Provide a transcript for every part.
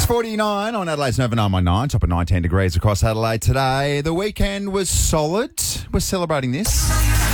6:49 on Adelaide's Nova 919, top of 19 degrees across Adelaide today. The weekend was solid. We're celebrating this.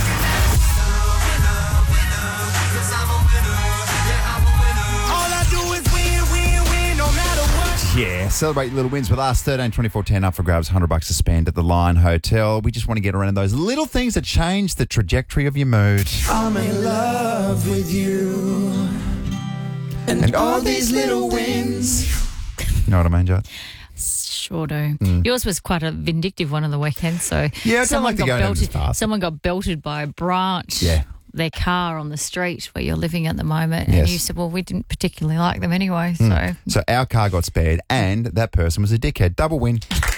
Yeah, celebrate your little wins with us. 13 24 10 up for grabs, $100 to spend at the Lion Hotel. We just want to get around those little things that change the trajectory of your mood. I'm in love with you. And all these little wins. You know what I mean, Jade? Sure do. Yours was quite a vindictive one on the weekend. So Yeah, I don't like to go down this fast. someone got belted by a branch. Yeah. Their car on the street where you're living at the moment. Yes. And you said, well, we didn't particularly like them anyway. So So our car got spared and that person was a dickhead. Double win.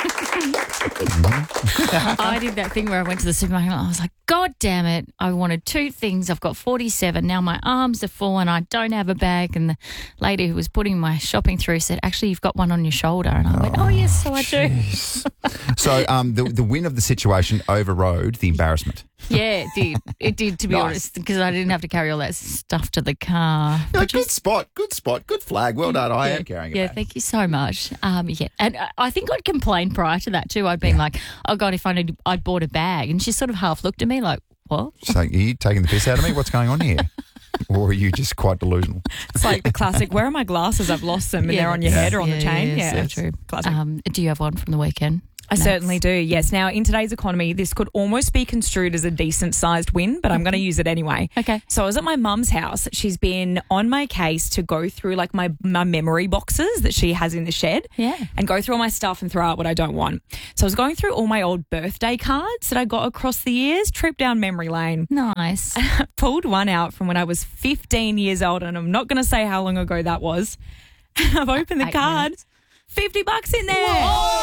I did that thing where I went to the supermarket and I was like, God damn it. I wanted two things. I've got 47. Now my arms are full and I don't have a bag. And the lady who was putting my shopping through said, actually, you've got one on your shoulder. And I went, oh, yes, so I do. So the win of the situation overrode the embarrassment. Yeah, it did. It did, to be honest, because I didn't have to carry all that stuff to the car. Yeah, good spot, good flag. Well done. I am carrying it. Yeah, back. thank you so much. Yeah, and I think I'd complained prior to that too. I'd been like, oh, God, if I'd bought a bag. And she sort of half looked at me like, what? So are you taking the piss out of me? What's going on here? Or are you just quite delusional? It's like the classic, where are my glasses? I've lost them and they're on your head or on the chain. Yeah, so true. Classic. Do you have one from the weekend? I certainly do, yes. Now, in today's economy, this could almost be construed as a decent-sized win, but I'm going to use it anyway. Okay. So I was at my mum's house. She's been on my case to go through, like, my memory boxes that she has in the shed. Yeah. And go through all my stuff and throw out what I don't want. So I was going through all my old birthday cards that I got across the years, trip down memory lane. Nice. I pulled one out from when I was 15 years old, and I'm not going to say how long ago that was. I've opened the 8 card. minutes. $50 in there.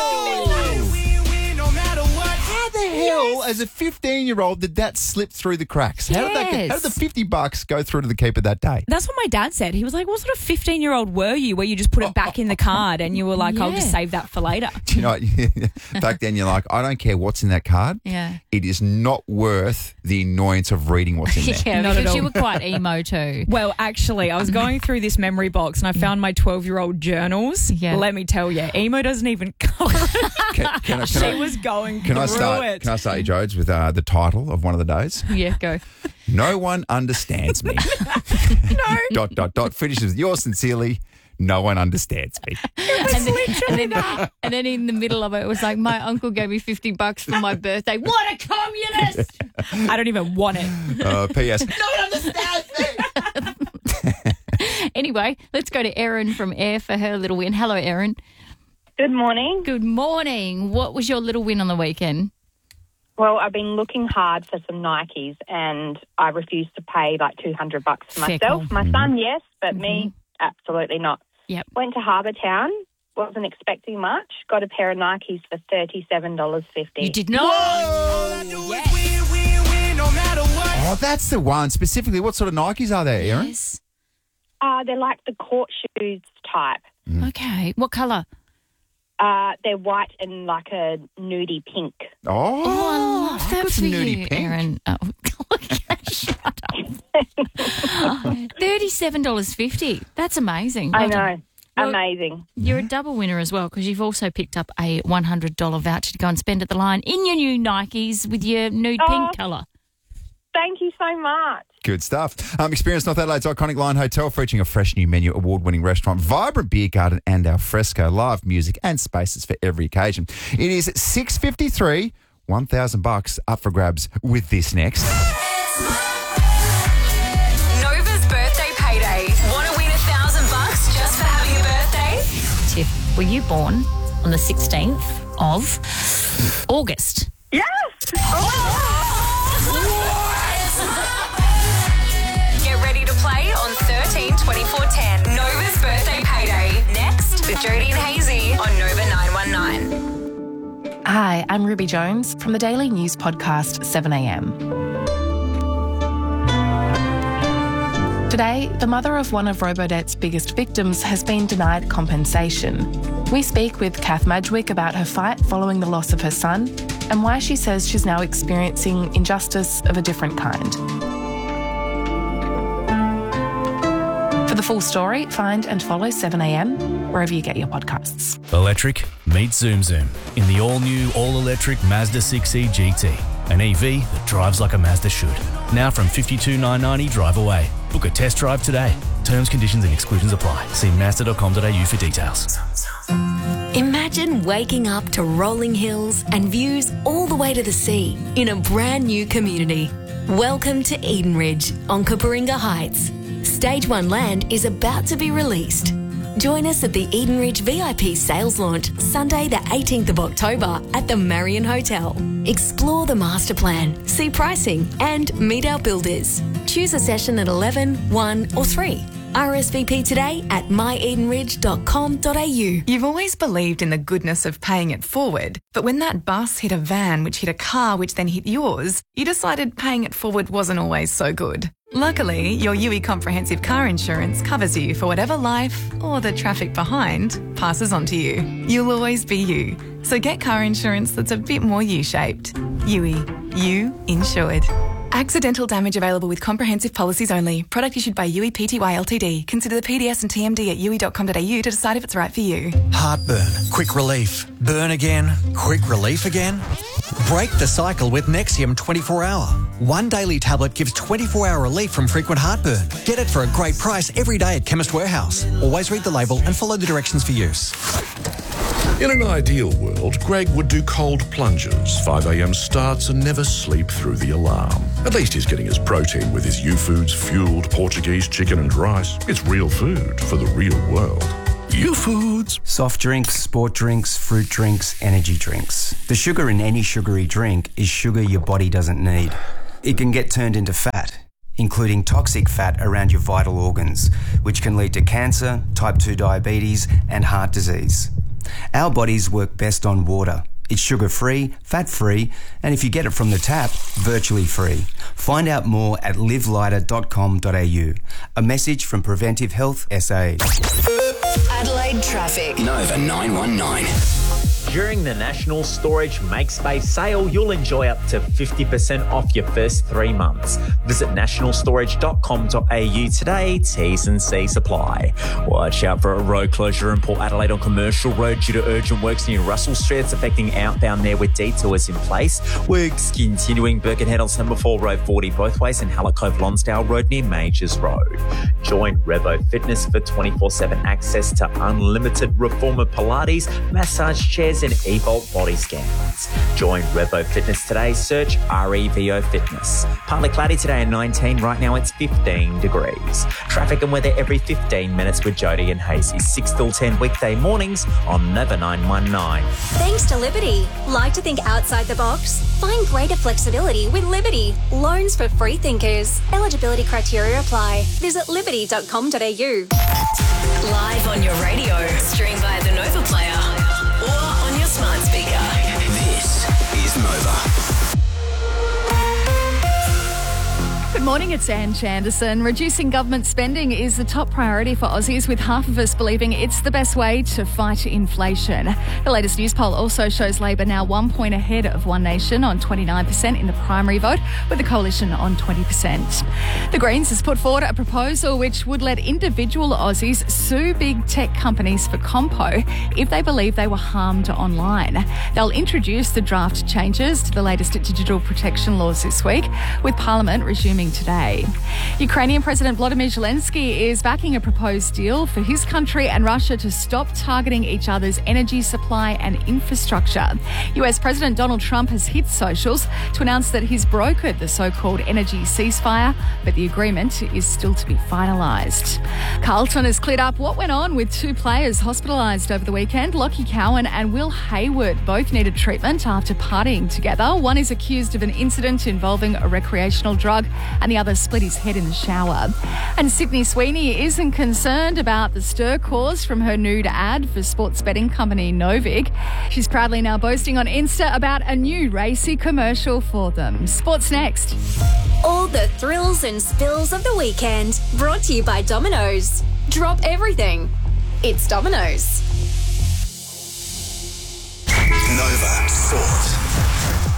How the hell, as a 15-year-old, did that slip through the cracks? How did the $50 go through to the keeper that day? That's what my dad said. He was like, what sort of 15-year-old were you where you just put it back in the card and you were like, I'll just save that for later? Do you know, back then you're like, I don't care what's in that card. Yeah. It is not worth the annoyance of reading what's in there. Yeah, Not at because all. you were quite emo too. Well, actually, I was going through this memory box and I found my 12-year-old journals. Yeah. Let me tell you, emo doesn't even cover it. Can She was going Can I through start? it. Can I start you, Jodes, with the title of one of the days? Yeah, go. No one understands me. No. Finishes with yours sincerely. No one understands me. And then in the middle of it, it was like, my uncle gave me $50 for my birthday. What a communist! I don't even want it. P.S. Anyway, let's go to Erin from Air for her little win. Hello, Erin. Good morning. Good morning. What was your little win on the weekend? Well, I've been looking hard for some Nikes and I refuse to pay like $200 for myself. Fickle. My son, yes, but me, absolutely not. Yep. Went to Harbour Town, wasn't expecting much, got a pair of Nikes for $37.50. You did not. Oh, that's the one. Specifically, what sort of Nikes are there, Erin? Yes. They're like the court shoes type. Okay. What colour? They're white and like a nudie pink. Oh, Oh, I love I've that got for some you, nudie pink. Erin. Oh, shut up. $37.50. That's amazing. I Well done. know. Amazing. You're a double winner as well because you've also picked up a $100 voucher to go and spend at the Lion in your new Nikes with your nude pink colour. Thank you so much. Good stuff. Experience North Adelaide's iconic Lion Hotel featuring a fresh new menu, award-winning restaurant, vibrant beer garden and al fresco, live music and spaces for every occasion. It is $6.53, $1,000 up for grabs with this next. Nova's birthday payday. Want to win $1,000 just for having a birthday? Tiff, were you born on the 16th of August? Yes. Get ready to play on 13 24 10. Nova's birthday payday. Next with Jody and Hazy on Nova 919. Hi, I'm Ruby Jones from the daily news podcast 7am. Today, the mother of one of Robodebt's biggest victims has been denied compensation. We speak with Kath Madgwick about her fight following the loss of her son and why she says she's now experiencing injustice of a different kind. For the full story, find and follow 7am wherever you get your podcasts. Electric meets Zoom Zoom in the all-new, all-electric Mazda 6e GT. An EV that drives like a Mazda should. Now from $52,990 drive away. Book a test drive today. Terms, conditions and exclusions apply. See mazda.com.au for details. Imagine waking up to rolling hills and views all the way to the sea in a brand new community. Welcome to Eden Ridge on Cooperinga Heights. Stage 1 land is about to be released. Join us at the Eden Ridge VIP sales launch Sunday the 18th of October at the Marion Hotel. Explore the master plan, see pricing and meet our builders. Choose a session at 11, 1 or 3. RSVP today at myedenridge.com.au. You've always believed in the goodness of paying it forward, but when that bus hit a van which hit a car which then hit yours, you decided paying it forward wasn't always so good. Luckily, your UE Comprehensive Car Insurance covers you for whatever life, or the traffic behind, passes on to you. You'll always be you. So get car insurance that's a bit more U-shaped. UE. You insured. Accidental damage available with comprehensive policies only. Product issued by UE Pty Ltd. Consider the PDS and TMD at UE.com.au to decide if it's right for you. Heartburn, quick relief. Burn again, quick relief again. Break the cycle with Nexium 24-hour. One daily tablet gives 24-hour relief from frequent heartburn. Get it for a great price every day at Chemist Warehouse. Always read the label and follow the directions for use. In an ideal world, Greg would do cold plunges, 5 a.m. starts and never sleep through the alarm. At least he's getting his protein with his U-Foods fueled Portuguese chicken and rice. It's real food for the real world. U-Foods. Soft drinks, sport drinks, fruit drinks, energy drinks. The sugar in any sugary drink is sugar your body doesn't need. It can get turned into fat, including toxic fat around your vital organs, which can lead to cancer, type 2 diabetes, and heart disease. Our bodies work best on water. It's sugar-free, fat-free, and if you get it from the tap, virtually free. Find out more at livelighter.com.au. A message from Preventive Health SA. Adelaide traffic. Nova 919. During the National Storage Make Space sale, you'll enjoy up to 50% off your first 3 months. Visit nationalstorage.com.au today. T's and C's apply. Watch out for a road closure in Port Adelaide on Commercial Road due to urgent works near Russell Street. It's affecting outbound there with detours in place. Works continuing Birkenhead on Semaphore Road 40 both ways and Hallett Cove Lonsdale Road near Majors Road. Join Revo Fitness for 24/7 access to unlimited Reformer Pilates, massage chairs and eVolt body scans. Join Revo Fitness today. Search REVO Fitness. Partly cloudy today at 19. Right now it's 15 degrees. Traffic and weather every 15 minutes with Jody and Hazy. 6 till 10 weekday mornings on Nova 919. Thanks to Liberty. Like to think outside the box? Find greater flexibility with Liberty. Loans for free thinkers. Eligibility criteria apply. Visit liberty.com.au. Live on your radio. Stream via the Nova Player. Or on your smart speaker. This is Nova. Good morning, it's Anne Chanderson. Reducing government spending is the top priority for Aussies, with half of us believing it's the best way to fight inflation. The latest news poll also shows Labor now 1 point ahead of One Nation on 29% in the primary vote, with the Coalition on 20%. The Greens has put forward a proposal which would let individual Aussies sue big tech companies for compo if they believe they were harmed online. They'll introduce the draft changes to the latest digital protection laws this week, with Parliament resuming today. Ukrainian President Volodymyr Zelensky is backing a proposed deal for his country and Russia to stop targeting each other's energy supply and infrastructure. US President Donald Trump has hit socials to announce that he's brokered the so-called energy ceasefire, but the agreement is still to be finalised. Carlton has cleared up what went on with 2 players hospitalised over the weekend. Lockie Cowan and Will Hayward both needed treatment after partying together. One is accused of an incident involving a recreational drug, and the other split his head in the shower. And Sydney Sweeney isn't concerned about the stir caused from her nude ad for sports betting company Novig. She's proudly now boasting on Insta about a new racy commercial for them. Sports next. All the thrills and spills of the weekend, brought to you by Domino's. Drop everything. It's Domino's. Nova Sport.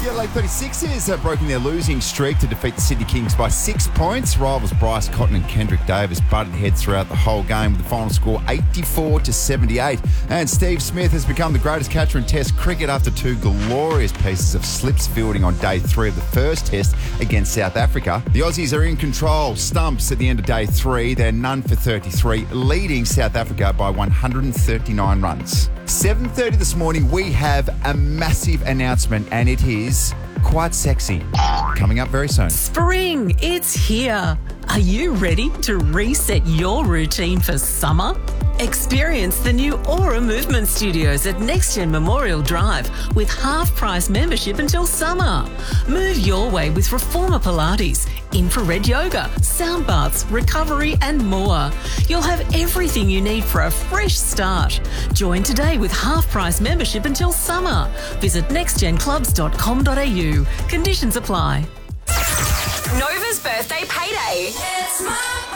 The Adelaide 36ers have broken their losing streak to defeat the Sydney Kings by 6 points. Rivals Bryce Cotton and Kendrick Davis butted heads throughout the whole game with the final score 84-78. And Steve Smith has become the greatest catcher in Test cricket after 2 glorious pieces of slips fielding on day 3 of the first Test against South Africa. The Aussies are in control. Stumps at the end of day 3. They're none for 33, leading South Africa by 139 runs. 7:30 this morning, we have a massive announcement, and it is quite sexy. Coming up very soon. Spring, it's here. Are you ready to reset your routine for summer? Experience the new Aura Movement Studios at NextGen Memorial Drive with half-price membership until summer. Move your way with Reformer Pilates, infrared yoga, sound baths, recovery and more. You'll have everything you need for a fresh start. Join today with half-price membership until summer. Visit nextgenclubs.com.au. Conditions apply. Nova's birthday payday. It's my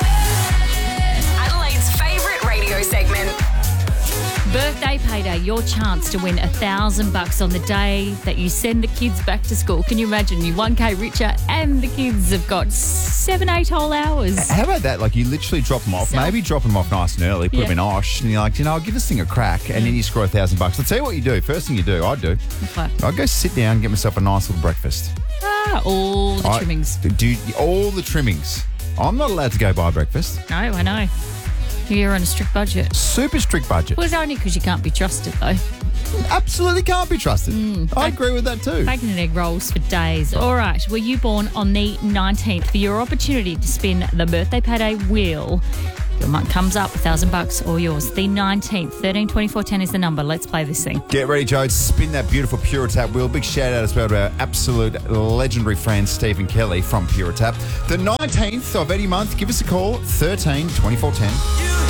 Adelaide's favourite radio segment. Birthday payday, your chance to win $1,000 on the day that you send the kids back to school. Can you imagine? You're 1K richer and the kids have got 7-8 whole hours. How about that? Like, you literally drop them off, maybe drop them off nice and early, put them in OSH, and you're like, I'll give this thing a crack, and then you score $1,000. I'll tell you what you do. First thing you do, I'd go sit down and get myself a nice little breakfast. All the trimmings. Dude, all the trimmings. I'm not allowed to go buy breakfast. No, I know. You're on a strict budget. Super strict budget. Well, it's only because you can't be trusted, though. Absolutely can't be trusted. I agree with that too. Bacon and egg rolls for days. All right, were you born on the 19th? For your opportunity to spin the birthday payday wheel, your month comes up, $1,000 or yours. The 19th, 13 24 10 is the number. Let's play this thing. Get ready, Joe. Spin that beautiful Puritap wheel. Big shout out as well to our absolute legendary friend Stephen Kelly from Puritap. The 19th of any month, give us a call, 13 24 10.